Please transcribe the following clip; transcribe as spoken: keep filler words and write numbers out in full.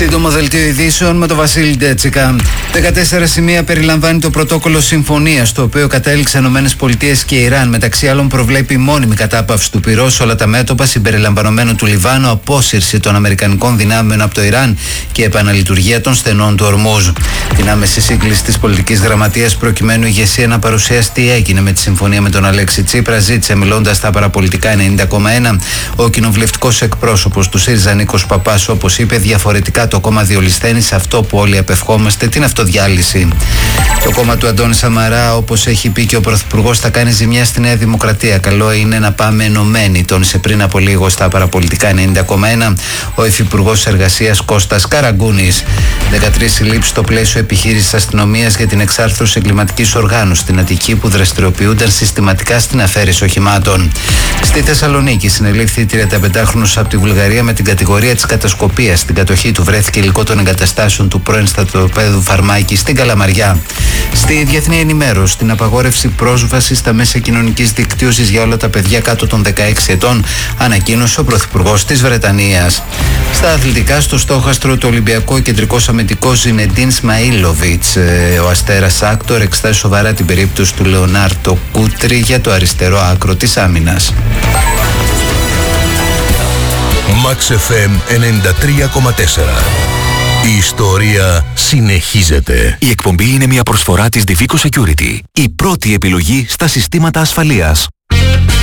Σύντομο δελτίο ειδήσεων με τον Βασίλη Ντέτσικα. δεκατέσσερα σημεία περιλαμβάνει το πρωτόκολλο συμφωνίας, το οποίο κατέληξαν ΗΠΑ και Ιράν. Μεταξύ άλλων, προβλέπει μόνιμη κατάπαυση του πυρός σε όλα τα μέτωπα, συμπεριλαμβανομένου του Λιβάνου, απόσυρση των Αμερικανικών δυνάμεων από το Ιράν και επαναλειτουργία των στενών του Ορμούζ. Την άμεση σύγκληση της πολιτικής γραμματείας, προκειμένου η ηγεσία να παρουσιάσει τι έγινε με τη συμφωνία με τον Αλέξη Τσίπρα, ζήτησε, μιλώντας στα παραπολιτικά ενενήντα κόμμα ένα, ο κοινοβουλευτικός εκπρόσωπος του ΣΥΡΙΖΑ Νίκος Παπάς. Όπως είπε, διαφορετικά το κόμμα διολυσθένει σε αυτό που όλοι απευχόμαστε, την αυτοδιάλυση. Το κόμμα του Αντώνη Σαμαρά, όπως έχει πει και ο Πρωθυπουργός, θα κάνει ζημιά στη Νέα Δημοκρατία. Καλό είναι να πάμε ενωμένοι, τόνισε πριν από λίγο στα παραπολιτικά ενενήντα κόμμα ένα ο Υφυπουργός Εργασίας Κώστας Καραγκούνης. δεκατρείς συλλήψεις στο πλαίσιο επιχείρησης αστυνομίας για την εξάρθρωση εγκληματικής οργάνωσης στην Αττική, που δραστηριοποιούνταν συστηματικά στην αφαίρεση οχημάτων. Στη Θεσσαλονίκη συνελήφθη τριανταπεντάχρονος από τη Βουλγαρία με την κατηγορία της κατασκοπίας. Στην κατοχή του βρέθηκε υλικό των εγκαταστάσεων του πρώην στρατοπέδου Φαρμάκη στην Καλαμαριά. Στη διεθνή ενημέρωση, την απαγόρευση πρόσβασης στα μέσα κοινωνικής δικτύωσης για όλα τα παιδιά κάτω των δεκαέξι ετών, ανακοίνωσε ο Πρωθυπουργός της Βρετανίας. Στα αθλητικά, στο στόχαστρο του Ολυμπιακού, ο κεντρικός αμυντικός Ζινεντίν Σμαΐλοβιτς, ο Αστέρας Άκτορ, εξετάζει σοβαρά την περίπτωση του Λεωνάρτο Κούτρι για το αριστερό άκρο της άμυνας. Max εφ εμ ενενήντα τρία κόμμα τέσσερα. Η ιστορία συνεχίζεται. Η εκπομπή είναι μια προσφορά της Divico Security, η πρώτη επιλογή στα συστήματα ασφαλείας.